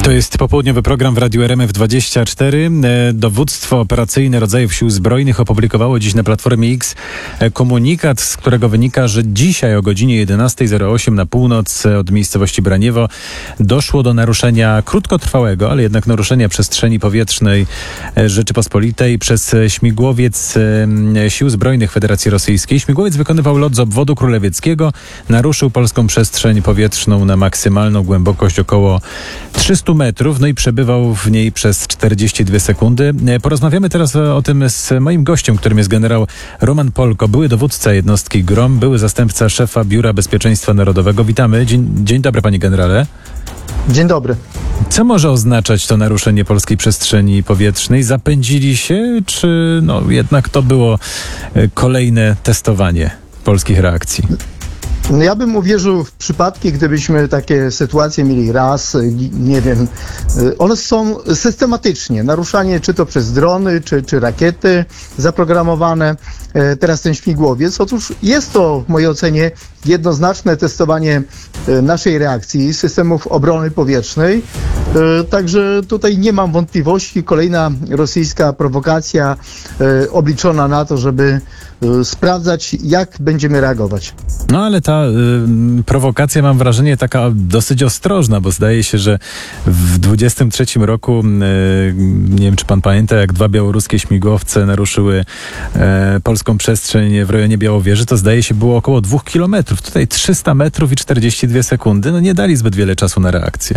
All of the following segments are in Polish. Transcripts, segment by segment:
To jest popołudniowy program w Radiu RMF24. Dowództwo operacyjne rodzajów sił zbrojnych opublikowało dziś na Platformie X komunikat, z którego wynika, że dzisiaj o godzinie 11:08 na północ od miejscowości Braniewo doszło do naruszenia krótkotrwałego, ale jednak naruszenia przestrzeni powietrznej Rzeczypospolitej przez śmigłowiec Sił Zbrojnych Federacji Rosyjskiej. Śmigłowiec wykonywał lot z obwodu królewieckiego, naruszył polską przestrzeń powietrzną na maksymalną głębokość około 300 metrów, no i przebywał w niej przez 42 sekundy. Porozmawiamy teraz o tym z moim gościem, którym jest generał Roman Polko, były dowódca jednostki GROM, były zastępca szefa Biura Bezpieczeństwa Narodowego. Witamy. Dzień dobry, panie generale. Dzień dobry. Co może oznaczać to naruszenie polskiej przestrzeni powietrznej? Zapędzili się, czy jednak to było kolejne testowanie polskich reakcji? Ja bym uwierzył w przypadki, gdybyśmy takie sytuacje mieli raz, nie wiem, one są systematycznie, naruszanie czy to przez drony, czy rakiety zaprogramowane, teraz ten śmigłowiec. Otóż jest to w mojej ocenie jednoznaczne testowanie naszej reakcji, systemów obrony powietrznej, także tutaj nie mam wątpliwości, kolejna rosyjska prowokacja obliczona na to, żeby sprawdzać, jak będziemy reagować. No ale ta prowokacja, mam wrażenie, taka dosyć ostrożna, bo zdaje się, że w 23 roku, nie wiem czy pan pamięta, jak 2 białoruskie śmigłowce naruszyły polską przestrzeń w rejonie Białowieży, to zdaje się było około 2 kilometrów. Tutaj 300 metrów i 42 sekundy. No nie dali zbyt wiele czasu na reakcję.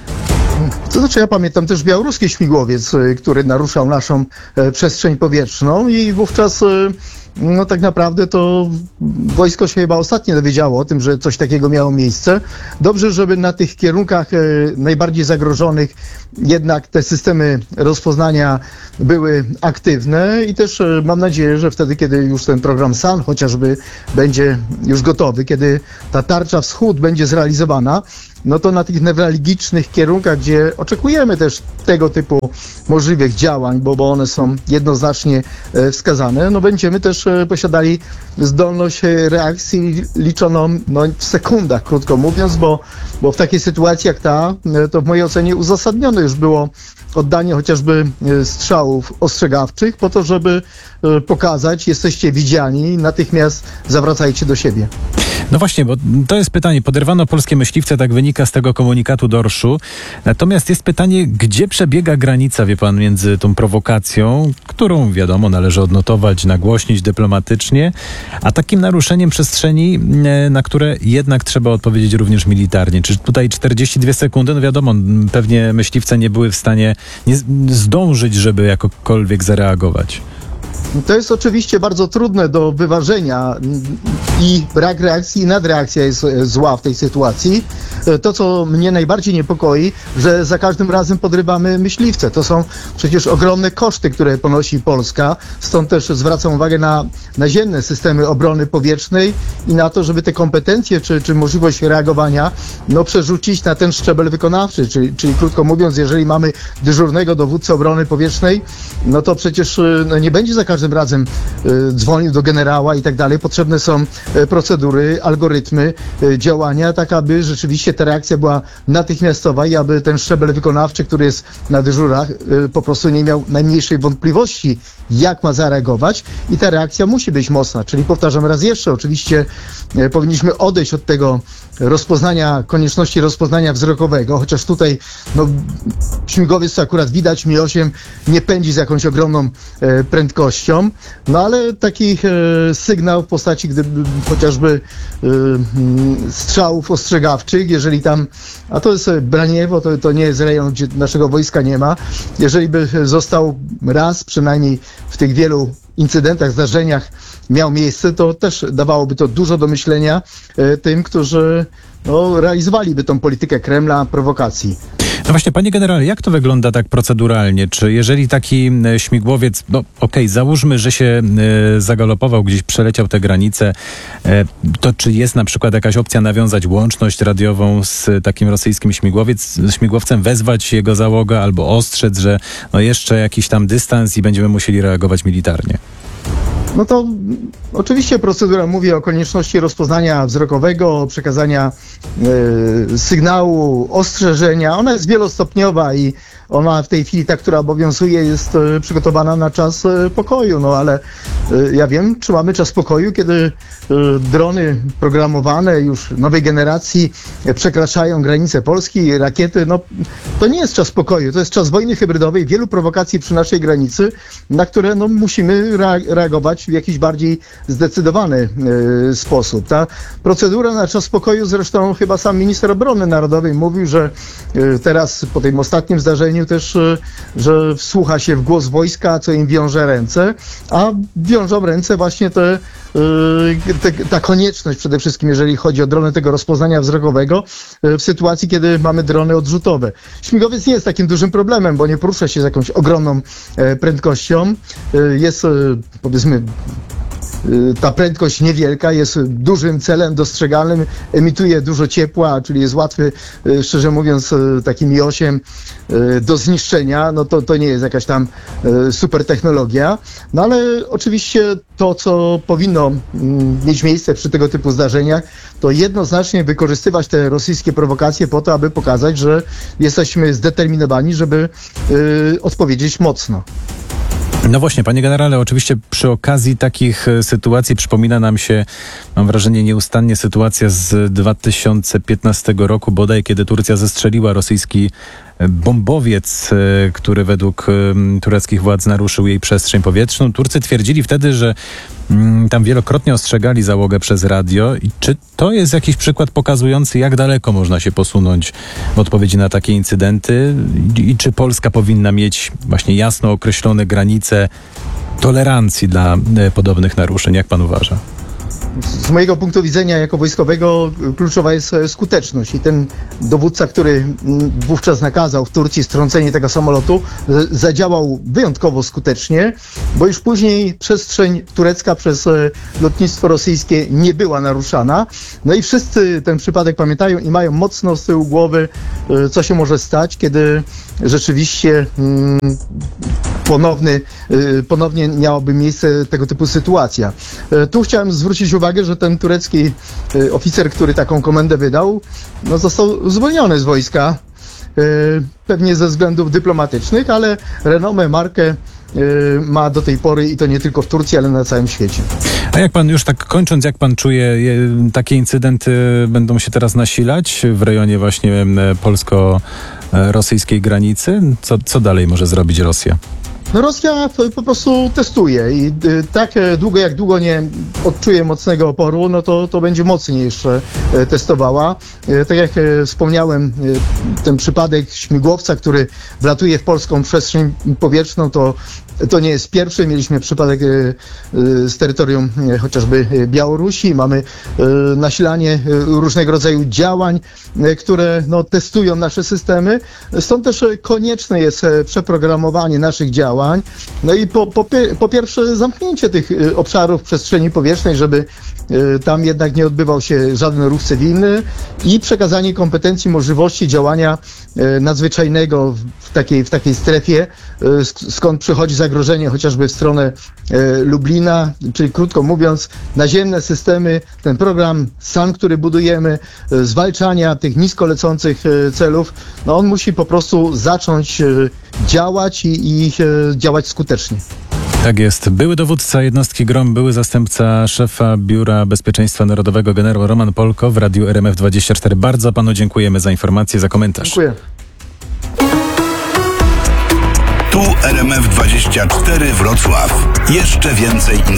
To znaczy ja pamiętam też białoruski śmigłowiec, który naruszał naszą przestrzeń powietrzną i wówczas tak naprawdę to wojsko się chyba ostatnio dowiedziało o tym, że coś takiego miało miejsce. Dobrze, żeby na tych kierunkach najbardziej zagrożonych jednak te systemy rozpoznania były aktywne i też mam nadzieję, że wtedy, kiedy już ten program SAN chociażby będzie już gotowy, kiedy ta tarcza wschód będzie zrealizowana, no to na tych newralgicznych kierunkach, gdzie oczekujemy też tego typu możliwych działań, bo one są jednoznacznie wskazane, no będziemy też posiadali zdolność reakcji liczoną w sekundach, krótko mówiąc, bo w takiej sytuacji jak ta, to w mojej ocenie uzasadnione już było oddanie chociażby strzałów ostrzegawczych po to, żeby pokazać, jesteście widziani, natychmiast zawracajcie do siebie. No właśnie, bo to jest pytanie. Poderwano polskie myśliwce, tak wynika z tego komunikatu dorszu. Natomiast jest pytanie, gdzie przebiega granica, wie pan, między tą prowokacją, którą wiadomo należy odnotować, nagłośnić dyplomatycznie, a takim naruszeniem przestrzeni, na które jednak trzeba odpowiedzieć również militarnie. Czy tutaj 42 sekundy, no wiadomo, pewnie myśliwce nie były w stanie zdążyć, żeby jakokolwiek zareagować. To jest oczywiście bardzo trudne do wyważenia i brak reakcji i nadreakcja jest zła w tej sytuacji. To, co mnie najbardziej niepokoi, że za każdym razem podrywamy myśliwce. To są przecież ogromne koszty, które ponosi Polska. Stąd też zwracam uwagę na naziemne systemy obrony powietrznej i na to, żeby te kompetencje czy możliwość reagowania przerzucić na ten szczebel wykonawczy. Czyli krótko mówiąc, jeżeli mamy dyżurnego dowódcę obrony powietrznej, no to przecież nie będzie za każdym razem dzwonił do generała i tak dalej. Potrzebne są procedury, algorytmy działania, tak aby rzeczywiście ta reakcja była natychmiastowa i aby ten szczebel wykonawczy, który jest na dyżurach, po prostu nie miał najmniejszej wątpliwości, jak ma zareagować i ta reakcja musi być mocna. Czyli powtarzam raz jeszcze, oczywiście powinniśmy odejść od tego konieczności rozpoznania wzrokowego, chociaż tutaj śmigłowiec, co akurat widać, Mi-8 nie pędzi z jakąś ogromną prędkością, ale taki sygnał w postaci chociażby strzałów ostrzegawczych, jeżeli tam, a to jest Braniewo, to nie jest rejon, gdzie naszego wojska nie ma, jeżeli by został raz przynajmniej w tych wielu incydentach, zdarzeniach miał miejsce, to też dawałoby to dużo do myślenia tym, którzy realizowaliby tą politykę Kremla, prowokacji. No właśnie, panie generale, jak to wygląda tak proceduralnie? Czy jeżeli taki śmigłowiec, załóżmy, że się zagalopował, gdzieś przeleciał te granice, to czy jest na przykład jakaś opcja nawiązać łączność radiową z takim rosyjskim śmigłowcem, wezwać jego załogę albo ostrzec, że jeszcze jakiś tam dystans i będziemy musieli reagować militarnie? No to Oczywiście procedura mówi o konieczności rozpoznania wzrokowego, przekazania sygnału, ostrzeżenia. Ona jest wielostopniowa i ona w tej chwili, ta, która obowiązuje, jest przygotowana na czas pokoju. No ale ja wiem, czy mamy czas pokoju, kiedy drony programowane już nowej generacji przekraczają granice Polski, rakiety. No to nie jest czas pokoju, to jest czas wojny hybrydowej, wielu prowokacji przy naszej granicy, na które no, musimy reagować w jakiś bardziej zdecydowany sposób. Ta procedura na czas pokoju, zresztą chyba sam minister obrony narodowej mówił, że teraz po tym ostatnim zdarzeniu też, że wsłucha się w głos wojska, co im wiąże ręce, a wiążą ręce właśnie ta konieczność przede wszystkim, jeżeli chodzi o drony tego rozpoznania wzrokowego, w sytuacji, kiedy mamy drony odrzutowe. Śmigłowiec nie jest takim dużym problemem, bo nie porusza się z jakąś ogromną prędkością. Jest, powiedzmy, ta prędkość niewielka, jest dużym celem dostrzegalnym, emituje dużo ciepła, czyli jest łatwy, szczerze mówiąc, takim Mi-8 do zniszczenia. No to nie jest jakaś tam super technologia. No ale oczywiście to, co powinno mieć miejsce przy tego typu zdarzeniach, to jednoznacznie wykorzystywać te rosyjskie prowokacje po to, aby pokazać, że jesteśmy zdeterminowani, żeby odpowiedzieć mocno. No właśnie, panie generale, oczywiście przy okazji takich sytuacji przypomina nam się, mam wrażenie, nieustannie sytuacja z 2015 roku bodaj, kiedy Turcja zestrzeliła rosyjski bombowiec, który według tureckich władz naruszył jej przestrzeń powietrzną. Turcy twierdzili wtedy, że tam wielokrotnie ostrzegali załogę przez radio. I czy to jest jakiś przykład pokazujący, jak daleko można się posunąć w odpowiedzi na takie incydenty? I czy Polska powinna mieć właśnie jasno określone granice tolerancji dla podobnych naruszeń? Jak pan uważa? Z mojego punktu widzenia jako wojskowego kluczowa jest skuteczność i ten dowódca, który wówczas nakazał w Turcji strącenie tego samolotu, zadziałał wyjątkowo skutecznie, bo już później przestrzeń turecka przez lotnictwo rosyjskie nie była naruszana. No i wszyscy ten przypadek pamiętają i mają mocno z tyłu głowy, co się może stać, kiedy rzeczywiście ponownie miałaby miejsce tego typu sytuacja. Tu chciałem zwrócić uwagę, że ten turecki oficer, który taką komendę wydał, no został zwolniony z wojska, pewnie ze względów dyplomatycznych, ale renomę, markę ma do tej pory i to nie tylko w Turcji, ale na całym świecie. A jak pan, już tak kończąc, jak pan czuje, takie incydenty będą się teraz nasilać w rejonie właśnie polsko-rosyjskiej granicy? Co dalej może zrobić Rosja? No Rosja po prostu testuje i tak długo nie odczuje mocnego oporu, no to będzie mocniej jeszcze testowała. Tak jak wspomniałem, ten przypadek śmigłowca, który wlatuje w polską przestrzeń powietrzną, to nie jest pierwszy. Mieliśmy przypadek z terytorium chociażby Białorusi. Mamy nasilanie różnego rodzaju działań, które no, testują nasze systemy. Stąd też konieczne jest przeprogramowanie naszych działań. No i po pierwsze zamknięcie tych obszarów przestrzeni powietrznej, żeby tam jednak nie odbywał się żaden ruch cywilny i przekazanie kompetencji, możliwości działania nadzwyczajnego w takiej strefie, skąd przychodzi zagrożenie chociażby w stronę Lublina, czyli krótko mówiąc, naziemne systemy, ten program SAN, który budujemy, zwalczania tych nisko lecących celów, no on musi po prostu zacząć działać i działać skutecznie. Tak jest. Były dowódca jednostki GROM, były zastępca szefa Biura Bezpieczeństwa Narodowego generał Roman Polko w Radiu RMF24. Bardzo panu dziękujemy za informację, za komentarz. Dziękuję. Tu RMF24 Wrocław. Jeszcze więcej informacji.